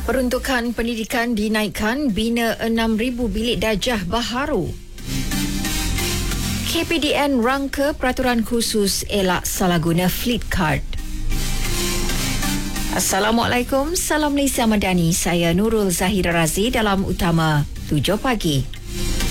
Peruntukan pendidikan dinaikkan, bina 6,000 bilik darjah baharu. KPDN rangka peraturan khusus elak salah guna Fleet Card. Assalamualaikum, salam Malaysia Madani. Saya Nurul Zahira Razi dalam Utama 7 Pagi.